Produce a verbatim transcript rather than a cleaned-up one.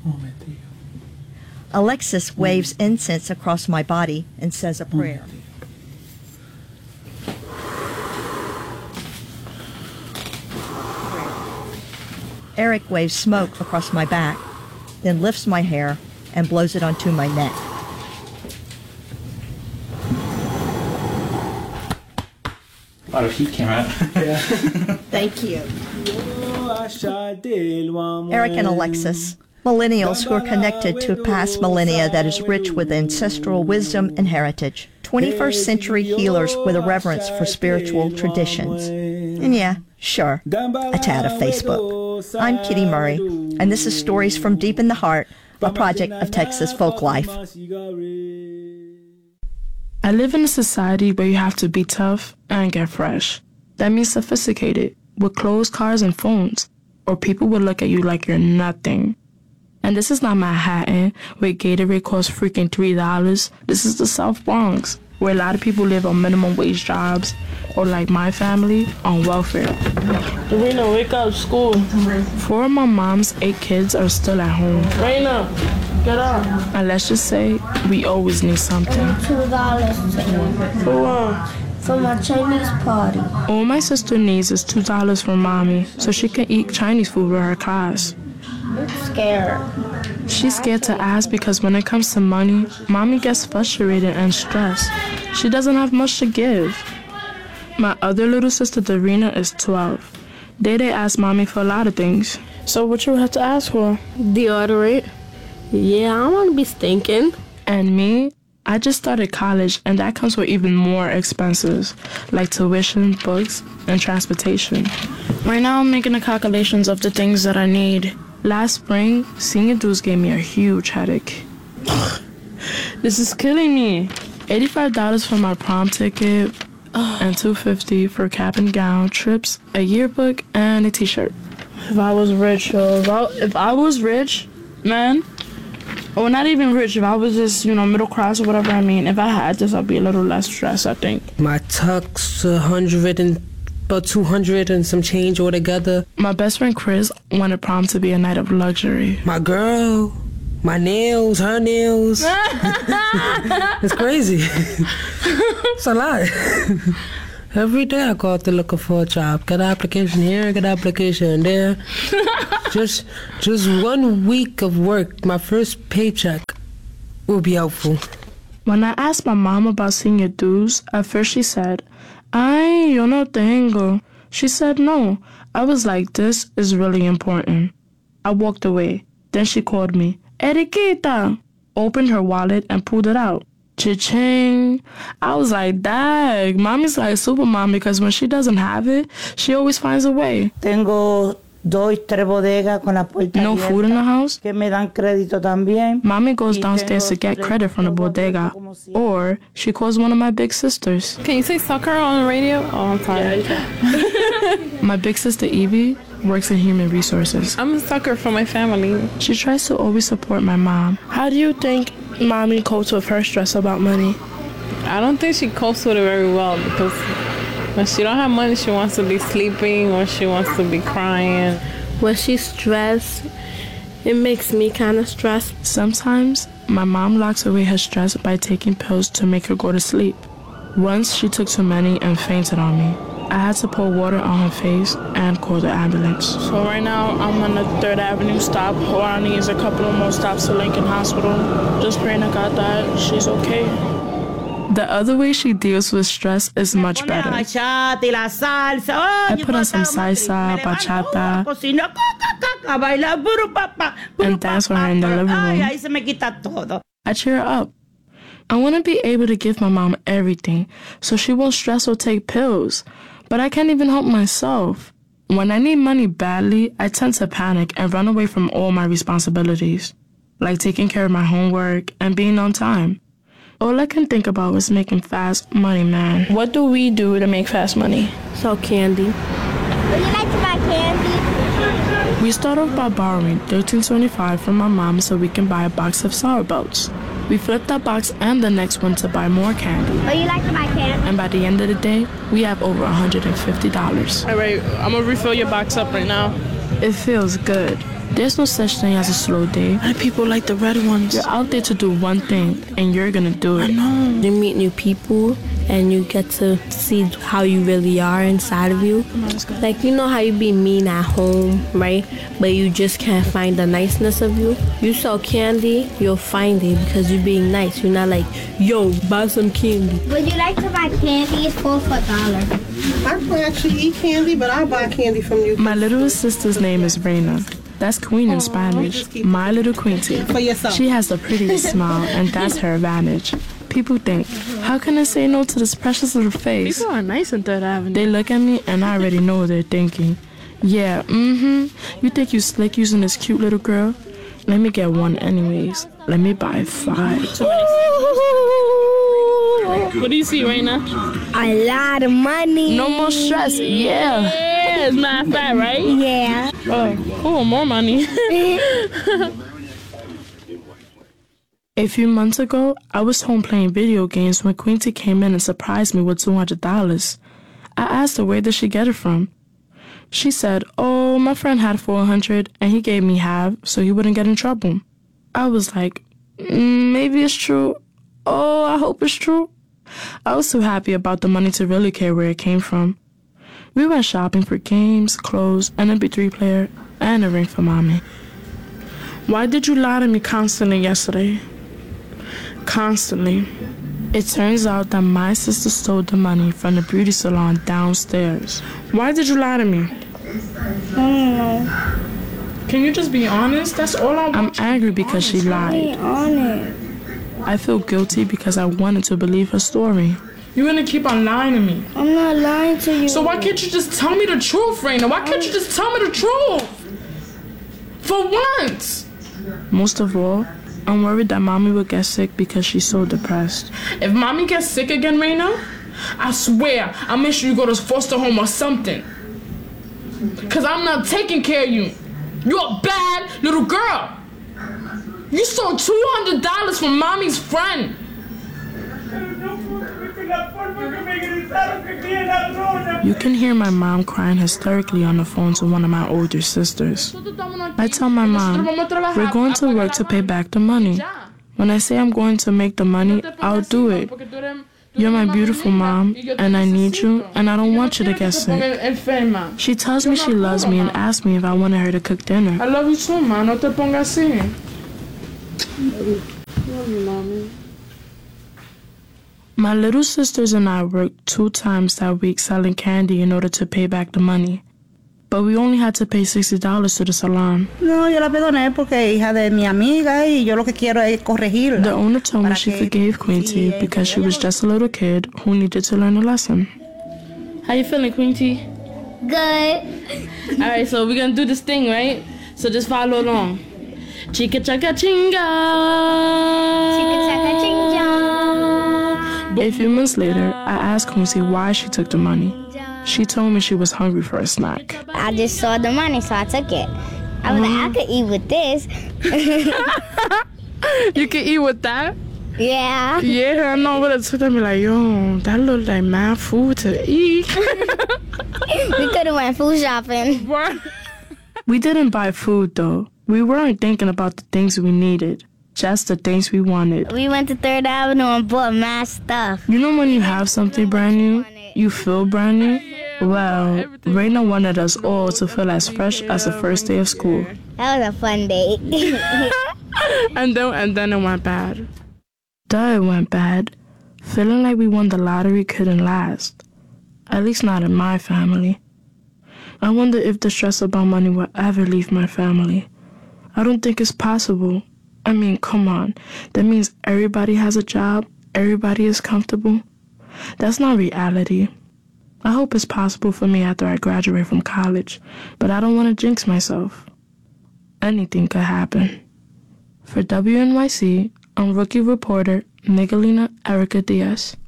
Alexis waves incense across my body and says a prayer. Eric waves smoke across my back, then lifts my hair and blows it onto my neck. A lot of heat came out. Yeah. Thank you. Eric and Alexis, millennials who are connected to a past millennia that is rich with ancestral wisdom and heritage. twenty-first century healers with a reverence for spiritual traditions. And yeah, sure, a tad of Facebook. I'm Kitty Murray, and this is Stories from Deep in the Heart, a project of Texas folk life. I live in a society where you have to be tough and get fresh. That means sophisticated, with clothes, cars, and phones, or people will look at you like you're nothing. And this is not Manhattan, where Gatorade costs freaking three dollars. This is the South Bronx, where a lot of people live on minimum wage jobs, or like my family, on welfare. Raina, wake up, school. Four of my mom's eight kids are still at home. Raina, get up. And let's just say, we always need something. Two dollars For what? For my Chinese party. All my sister needs is two dollars from mommy, so she can eat Chinese food with her class. I'm scared. She's scared to ask because when it comes to money, mommy gets frustrated and stressed. She doesn't have much to give. My other little sister, Darina, is twelve. They they ask mommy for a lot of things. So what you have to ask for? Deodorant? Yeah, I don't want to be stinking. And me, I just started college, and that comes with even more expenses, like tuition, books, and transportation. Right now, I'm making the calculations of the things that I need. Last spring, senior dues gave me a huge headache. This is killing me. eighty-five dollars for my prom ticket, and two hundred fifty dollars for cap and gown, trips, a yearbook, and a t-shirt. If I was rich, yo, if I, if I was rich, man, or not even rich, if I was just, you know, middle class or whatever, I mean, if I had this, I'd be a little less stressed, I think. My tux, a hundred and about two hundred and some change altogether. My best friend Chris wanted prom to be a night of luxury. My girl, my nails, her nails. It's crazy. It's a lot. Every day I go out there looking for a job. Get an application here, get an application there. just, just one week of work, my first paycheck will be helpful. When I asked my mom about senior dues, at first she said, Ay, yo no tengo. She said no. I was like, this is really important. I walked away. Then she called me, Eriquita. Opened her wallet and pulled it out. Cha-ching. I was like, dag, mommy's like super mom because when she doesn't have it, she always finds a way. Tengo dos, tres bodegas con la puerta no food in the house. Que me dan crédito también. Mommy goes downstairs to get credit from the bodega, or she calls one of my big sisters. Can you say sucker on the radio? Oh, I'm sorry. Yeah, my big sister Evie works in human resources. I'm a sucker for my family. She tries to always support my mom. How do you think mommy copes with her stress about money? I don't think she copes with it very well because when she don't have money, she wants to be sleeping or she wants to be crying. When she's stressed, it makes me kind of stressed. Sometimes, my mom locks away her stress by taking pills to make her go to sleep. Once, she took too many and fainted on me. I had to pour water on her face and call the ambulance. So right now, I'm on the third Avenue stop. All I need is a couple of more stops to Lincoln Hospital. Just praying to God that she's okay. The other way she deals with stress is much better. I put on some salsa, bachata, and dance for her in the living room. I cheer her up. I want to be able to give my mom everything so she won't stress or take pills, but I can't even help myself. When I need money badly, I tend to panic and run away from all my responsibilities, like taking care of my homework and being on time. All I can think about is making fast money, man. What do we do to make fast money? Sell candy. Would you like to buy candy? We start off by borrowing thirteen twenty-five from my mom so we can buy a box of sour belts. We flip that box and the next one to buy more candy. Would you like to buy candy? And by the end of the day, we have over one hundred fifty dollars. All right, I'm gonna refill your box up right now. It feels good. There's no such thing as a slow day. And people like the red ones. You're out there to do one thing, and you're gonna do it. I know. You meet new people, and you get to see how you really are inside of you. Like, you know how you be mean at home, right? But you just can't find the niceness of you. You sell candy, you'll find it because you're being nice. You're not like, yo, buy some candy. Would you like to buy candy? It's four for a dollar. I don't actually eat candy, but I'll buy candy from you. My little sister's name is Reina. That's Queen in Spanish. My little Quinty. For yourself. She has the prettiest smile, and that's her advantage. People think, how can I say no to this precious little face? People are nice in Third Avenue. They look at me, and I already know what they're thinking. Yeah, mm-hmm. You think you slick using this cute little girl? Let me get one anyways. Let me buy five. What do you see right now? A lot of money. No more stress. Yeah. Yeah, it's not fat, right? Yeah. Oh, cool, more money. A few months ago, I was home playing video games when Quinty came in and surprised me with two hundred dollars. I asked her where did she get it from. She said, oh, my friend had four hundred dollars and he gave me half so he wouldn't get in trouble. I was like, mm, maybe it's true. Oh, I hope it's true. I was too happy about the money to really care where it came from. We went shopping for games, clothes, an M P three player, and a ring for mommy. Why did you lie to me constantly yesterday? Constantly. It turns out that my sister stole the money from the beauty salon downstairs. Why did you lie to me? I don't know. Can you just be honest? That's all I want. I'm angry because she lied. On it. I feel guilty because I wanted to believe her story. You're gonna keep on lying to me. I'm not lying to you. So why can't you just tell me the truth, Raina? Why can't you just tell me the truth? For once. Most of all, I'm worried that mommy will get sick because she's so depressed. If mommy gets sick again, Raina, I swear I'll make sure you go to foster home or something. Cause I'm not taking care of you. You're a bad little girl. You stole two hundred dollars from mommy's friend. You can hear my mom crying hysterically on the phone to one of my older sisters. I tell my mom, we're going to work to pay back the money. When I say I'm going to make the money, I'll do it. You're my beautiful mom, and I need you, and I don't want you to get sick. She tells me she loves me and asks me if I wanted her to cook dinner. I love you too, ma. No te pongas así. Love you, mommy. My little sisters and I worked two times that week selling candy in order to pay back the money. But we only had to pay sixty dollars to the salon. No, yo la perdoné porque es hija de mi amiga y yo lo que quiero es corregirla. The owner told me she forgave Quinty because she was just a little kid who needed to learn a lesson. How you feeling, Quinty? Good. All right, so we're gonna do this thing, right? So just follow along. Chica chaka chinga. Chica chaka chinga. A few months later, I asked Quinty why she took the money. She told me she was hungry for a snack. I just saw the money, so I took it. I was Mm-hmm. like, I could eat with this. You can eat with that? Yeah. Yeah, I know what it took them. Like, yo, that looked like mad food to eat. We could have went food shopping. We didn't buy food, though. We weren't thinking about the things we needed, just the things we wanted. We went to Third Avenue and bought mad stuff. You know when you have something brand new, you feel brand new? Well, Raina wanted us all to feel as fresh as the first day of school. That was a fun day. and then and then it went bad. Duh, it went bad. Feeling like we won the lottery couldn't last. At least not in my family. I wonder if the stress about money will ever leave my family. I don't think it's possible. I mean, come on. That means everybody has a job, everybody is comfortable. That's not reality. I hope it's possible for me after I graduate from college, but I don't want to jinx myself. Anything could happen. For W N Y C, I'm rookie reporter Miguelina Erica Diaz.